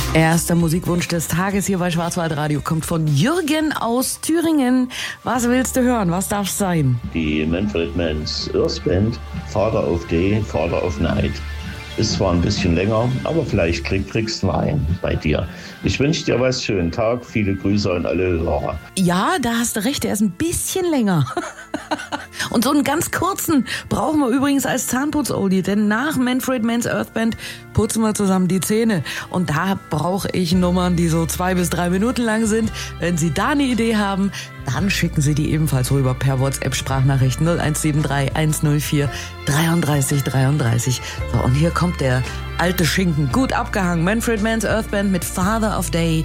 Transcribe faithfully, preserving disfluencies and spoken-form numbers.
Erster Musikwunsch des Tages hier bei Schwarzwaldradio kommt von Jürgen aus Thüringen. Was willst du hören? Was darf's sein? Die Manfred Mann's Earth Band, Father of Day, Father of Night. Ist zwar ein bisschen länger, aber vielleicht krieg, kriegst du einen bei dir. Ich wünsche dir was, schönen Tag, viele Grüße an alle Hörer. Ja, da hast du recht, der ist ein bisschen länger. Und so einen ganz kurzen brauchen wir übrigens als Zahnputz-Oldie, denn nach Manfred Mann's Earth Band putzen wir zusammen die Zähne. Und da brauche ich Nummern, die so zwei bis drei Minuten lang sind. Wenn Sie da eine Idee haben, dann schicken Sie die ebenfalls rüber per WhatsApp-Sprachnachricht null eins sieben drei eins null vier dreiunddreißig dreiunddreißig. So, und hier kommt der alte Schinken, gut abgehangen. Manfred Mann's Earth Band mit Father of Day.